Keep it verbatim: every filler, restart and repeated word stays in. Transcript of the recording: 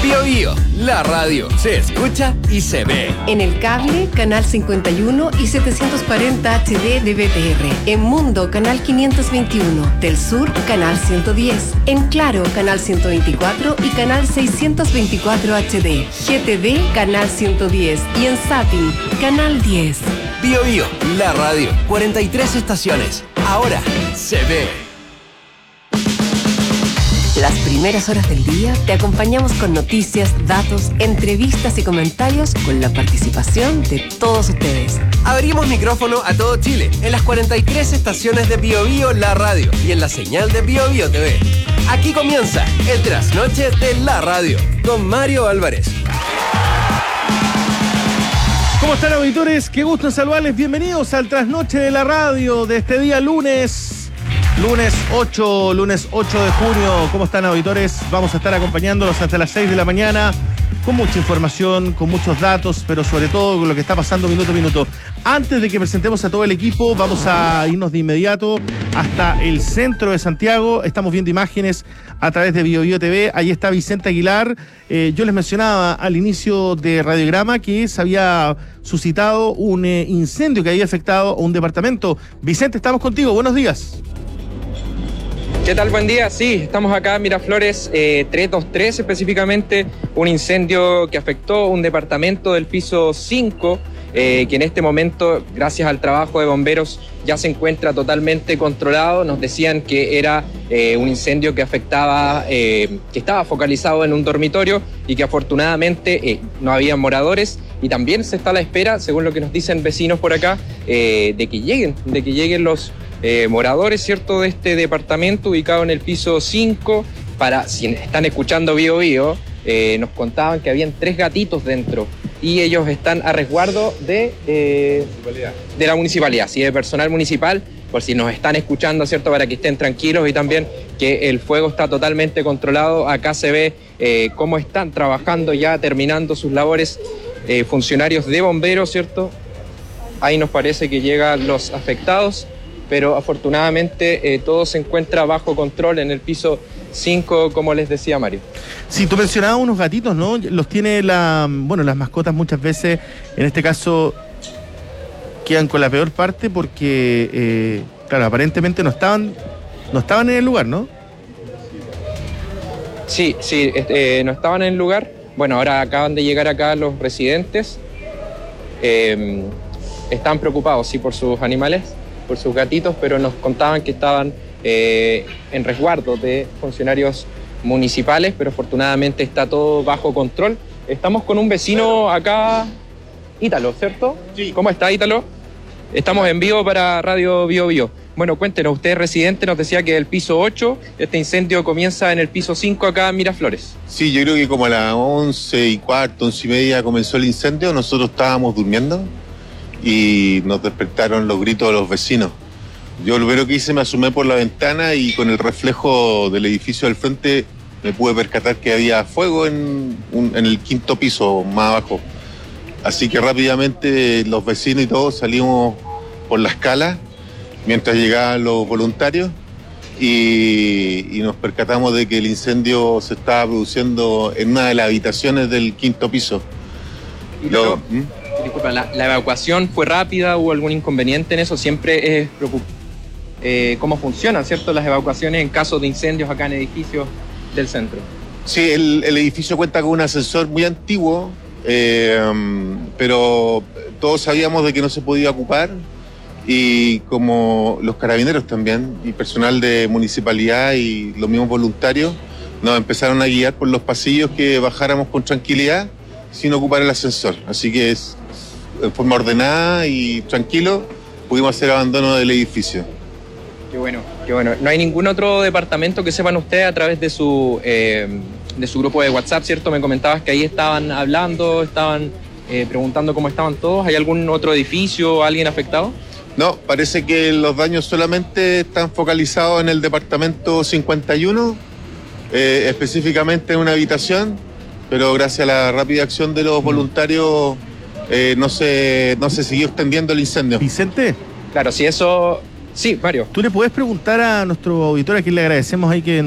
Bio Bio, la radio se escucha y se ve. En el cable, canal cincuenta y uno y setecientos cuarenta H D de B T R. En Mundo, canal quinientos veintiuno. Del Sur, canal ciento diez. En Claro, canal ciento veinticuatro y canal seiscientos veinticuatro H D. G T V, canal ciento diez. Y en Zapping, canal diez. Bio Bio, la radio, cuarenta y tres estaciones. Ahora se ve. Las primeras horas del día te acompañamos con noticias, datos, entrevistas y comentarios con la participación de todos ustedes. Abrimos micrófono a todo Chile en las cuarenta y tres estaciones de Bio Bio, la radio y en la señal de Bio Bio T V. Aquí comienza el trasnoche de la radio con Mario Álvarez. ¿Cómo están, auditores? Qué gusto en saludarles. Bienvenidos al trasnoche de la radio de este día lunes. Lunes ocho, lunes ocho de junio. ¿Cómo están, auditores? Vamos a estar acompañándolos hasta las seis de la mañana con mucha información, con muchos datos, pero sobre todo con lo que está pasando minuto a minuto. Antes de que presentemos a todo el equipo, vamos a irnos de inmediato hasta el centro de Santiago. Estamos viendo imágenes a través de Bio Bio T V. Ahí está Vicente Aguilar. Eh, yo les mencionaba al inicio de Radiograma que se había suscitado un eh, incendio que había afectado a un departamento. Vicente, estamos contigo. Buenos días. ¿Qué tal? Buen día. Sí, estamos acá en Miraflores eh, trescientos veintitrés específicamente, un incendio que afectó un departamento del piso cinco, eh, que en este momento, gracias al trabajo de bomberos, ya se encuentra totalmente controlado. Nos decían que era eh, un incendio que afectaba, eh, que estaba focalizado en un dormitorio y que afortunadamente eh, no había moradores. Y también se está a la espera, según lo que nos dicen vecinos por acá, eh, de que lleguen, de que lleguen los Eh, moradores, ¿cierto?, de este departamento ubicado en el piso cinco. Para, si están escuchando Bio Bio, eh, nos contaban que habían tres gatitos dentro y ellos están a resguardo de, eh, de la municipalidad, sí, de personal municipal, por si nos están escuchando, ¿cierto?, para que estén tranquilos, y también que el fuego está totalmente controlado. Acá se ve eh, cómo están trabajando ya, terminando sus labores, eh, funcionarios de bomberos, ¿cierto? Ahí nos parece que llegan los afectados, pero afortunadamente eh, todo se encuentra bajo control en el piso cinco, como les decía Mario. Sí, tú mencionabas unos gatitos, ¿no? Los tiene la, bueno, las mascotas muchas veces, en este caso, quedan con la peor parte porque, eh, claro, aparentemente no estaban, no estaban en el lugar, ¿no? Sí, sí, eh, no estaban en el lugar. Bueno, ahora acaban de llegar acá los residentes. Eh, están preocupados, sí, por sus animales, por sus gatitos, pero nos contaban que estaban eh, en resguardo de funcionarios municipales, pero afortunadamente está todo bajo control. Estamos con un vecino acá, Ítalo, ¿cierto? Sí. ¿Cómo está, Ítalo? Estamos en vivo para Radio Bio Bio. Bueno, cuéntenos, usted es residente, nos decía que del piso ocho, este incendio comienza en el piso cinco acá en Miraflores. Sí, yo creo que como a las once y cuarto, once y media comenzó el incendio. Nosotros estábamos durmiendo y nos despertaron los gritos de los vecinos. Yo lo primero que hice, me asomé por la ventana y con el reflejo del edificio del frente me pude percatar que había fuego en, un, en el quinto piso más abajo. Así que rápidamente los vecinos y todos salimos por la escala mientras llegaban los voluntarios y, y nos percatamos de que el incendio se estaba produciendo en una de las habitaciones del quinto piso. Lo, ¿Mm? Disculpa, ¿la, ¿la evacuación fue rápida? ¿Hubo algún inconveniente en eso? Siempre es preocupante eh, cómo funcionan, ¿cierto?, las evacuaciones en caso de incendios acá en edificios del centro. Sí, el, el edificio cuenta con un ascensor muy antiguo, eh, pero todos sabíamos de que no se podía ocupar, y como los carabineros también, y personal de municipalidad y los mismos voluntarios, nos empezaron a guiar por los pasillos que bajáramos con tranquilidad sin ocupar el ascensor. Así que es, en forma ordenada y tranquilo pudimos hacer abandono del edificio. Qué bueno, qué bueno. ¿No hay ningún otro departamento que sepan ustedes a través de su eh, de su grupo de WhatsApp, ¿cierto? Me comentabas que ahí estaban hablando, estaban eh, preguntando cómo estaban todos. ¿Hay algún otro edificio, alguien afectado? No, parece que los daños solamente están focalizados en el departamento cincuenta y uno, eh, específicamente en una habitación, pero gracias a la rápida acción de los voluntarios eh, no se, no se siguió extendiendo el incendio. Vicente. Claro, si eso... Sí, Mario. ¿Tú le puedes preguntar a nuestro auditor, a quien le agradecemos ahí que